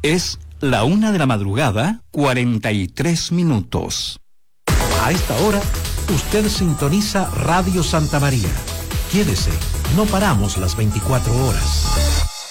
Es la 1:43 a.m. A esta hora, usted sintoniza Radio Santa María. Quédese, no paramos las 24 horas.